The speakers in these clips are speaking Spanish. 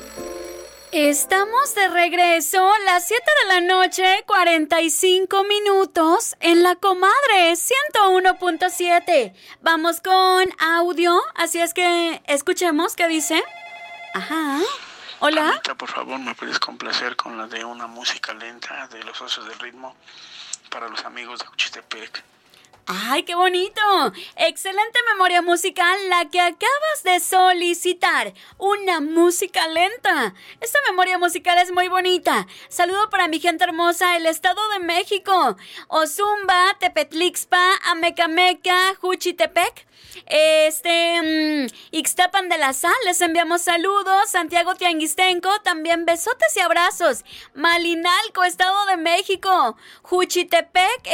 Estamos de regreso, las 7 de la noche, 45 minutos, en La Comadre 101.7. Vamos con audio, así es que escuchemos qué dice. Ajá. Hola. Anita, por favor, ¿me puedes complacer con la de una música lenta de los Osos del Ritmo para los amigos de Juchitepec? ¡Ay, qué bonito! Excelente memoria musical la que acabas de solicitar. Una música lenta. Esta memoria musical es muy bonita. Saludo para mi gente hermosa del Estado de México. Ozumba, Tepetlixpa, Amecameca, Juchitepec. Ixtapan de la Sal, les enviamos saludos. Santiago Tianguistenco, también besotes y abrazos. Malinalco, Estado de México. Juchitepec,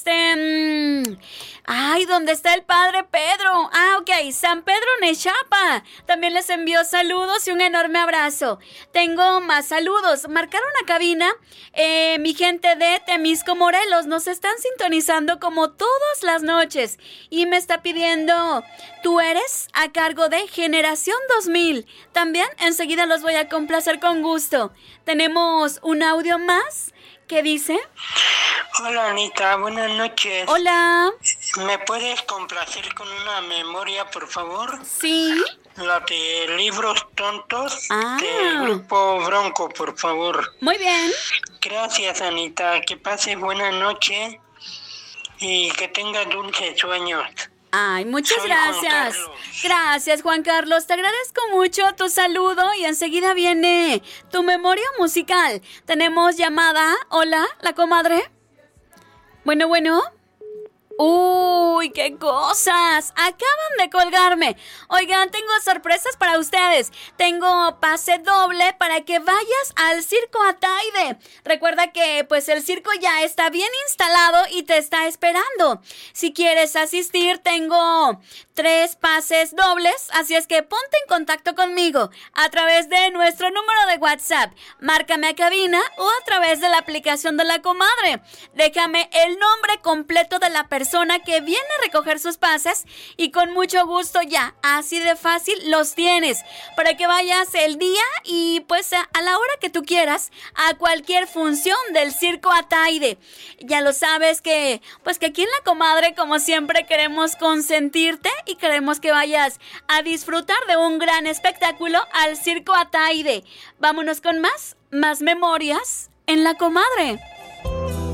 ¿dónde está el padre Pedro? Ok, San Pedro Nechapa. También les envío saludos y un enorme abrazo. Tengo más saludos. Marcaron a cabina, mi gente de Temisco, Morelos. Nos están sintonizando como todas las noches. Y me está pidiendo, tú eres a cargo de Generación 2000. También enseguida los voy a complacer con gusto. Tenemos un audio más. ¿Qué dice? Hola Anita, buenas noches. Hola. ¿Me puedes complacer con una memoria, por favor? Sí. La de Libros Tontos del Grupo Bronco, por favor. Muy bien. Gracias Anita, que pases buena noche y que tengas dulces sueños. Ay, muchas gracias. Gracias, Juan Carlos. Te agradezco mucho tu saludo y enseguida viene tu memoria musical. Tenemos llamada. Hola, La Comadre. Bueno. ¡Uy, qué cosas! Acaban de colgarme. Oigan, tengo sorpresas para ustedes. Tengo pase doble para que vayas al Circo Ataide. Recuerda que pues el circo ya está bien instalado y te está esperando. Si quieres asistir, tengo 3 pases dobles, así es que ponte en contacto conmigo a través de nuestro número de WhatsApp. Márcame a cabina o a través de la aplicación de La Comadre. Déjame el nombre completo de la persona que viene a recoger sus pases y con mucho gusto ya, así de fácil los tienes para que vayas el día y pues a la hora que tú quieras a cualquier función del Circo Ataide. Ya lo sabes que pues que aquí en La Comadre como siempre queremos consentirte y queremos que vayas a disfrutar de un gran espectáculo al Circo Ataide. Vámonos con más memorias en La Comadre.